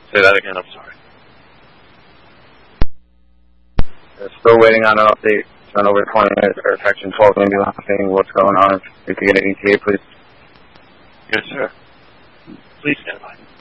Say that again, I'm sorry. Still waiting on an update. Turn over 20 minutes for Section 12 ambulance saying what's going on. If you could get an ETA, please. Yes, sir. Please stand by.